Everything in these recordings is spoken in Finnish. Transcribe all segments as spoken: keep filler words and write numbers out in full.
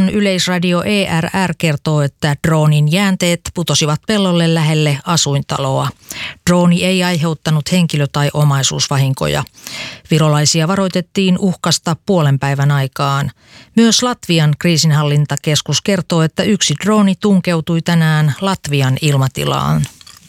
Estonian yleisradio E R R kertoo, että droonin jäänteet putosivat pellolle lähelle asuintaloa. Drooni ei aiheuttanut henkilö- tai omaisuusvahinkoja. Virolaisia varoitettiin uhkasta puolen päivän aikaan. Myös Latvian kriisinhallintakeskus kertoo, että yksi drooni tunkeutui tänään Latvian ilmatilaan.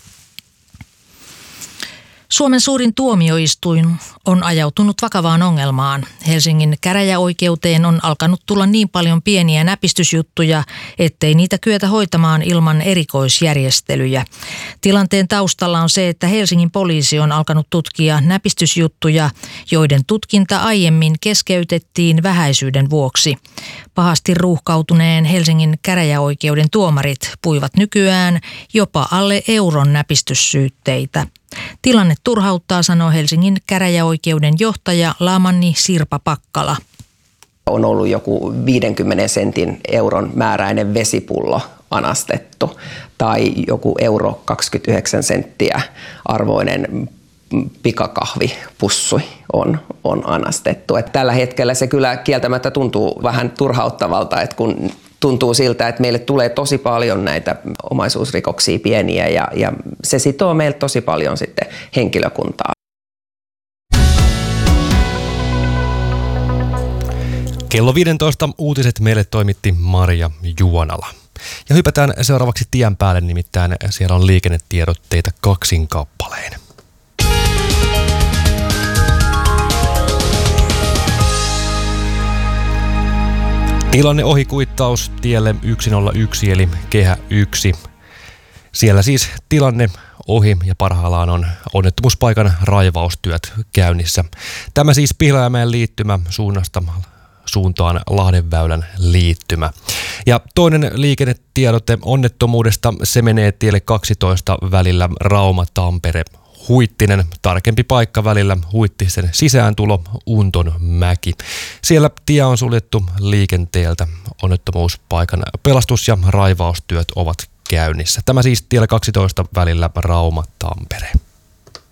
Suomen suurin tuomioistuin on ajautunut vakavaan ongelmaan. Helsingin käräjäoikeuteen on alkanut tulla niin paljon pieniä näpistysjuttuja, ettei niitä kyetä hoitamaan ilman erikoisjärjestelyjä. Tilanteen taustalla on se, että Helsingin poliisi on alkanut tutkia näpistysjuttuja, joiden tutkinta aiemmin keskeytettiin vähäisyyden vuoksi. Pahasti ruuhkautuneen Helsingin käräjäoikeuden tuomarit puivat nykyään jopa alle euron näpistyssyytteitä. Tilanne turhauttaa, sanoo Helsingin käräjäoikeuden johtaja Laamanni Sirpa Pakkala. On ollut joku viidenkymmenen sentin euron määräinen vesipullo anastettu tai joku euro kaksikymmentäyhdeksän senttiä arvoinen pikakahvipussi on, on anastettu. Et tällä hetkellä se kyllä kieltämättä tuntuu vähän turhauttavalta, että kun tuntuu siltä, että meille tulee tosi paljon näitä omaisuusrikoksia pieniä ja, ja se sitoo meiltä tosi paljon sitten henkilökuntaa. Kello viisitoista uutiset meille toimitti Maria Juonala. Ja hypätään seuraavaksi tien päälle, nimittäin siellä on liikennetiedotteita kaksin kappaleen. Tilanne ohikuittaus tielle yksi nolla yksi eli kehä yksi. Siellä siis tilanne ohi ja parhaillaan on onnettomuuspaikan raivaustyöt käynnissä. Tämä siis Pihlajamäen liittymä suunnasta suuntaan Lahdenväylän liittymä. Ja toinen liikennetiedote onnettomuudesta, se menee tielle kaksitoista välillä Rauma-Tampere. Huittinen, tarkempi paikka välillä Huittisen sisääntulo, Untonmäki. Siellä tie on suljettu liikenteeltä. Onnettomuuspaikan pelastus- ja raivaustyöt ovat käynnissä. Tämä siis tiellä kaksitoista välillä Rauma-Tampere.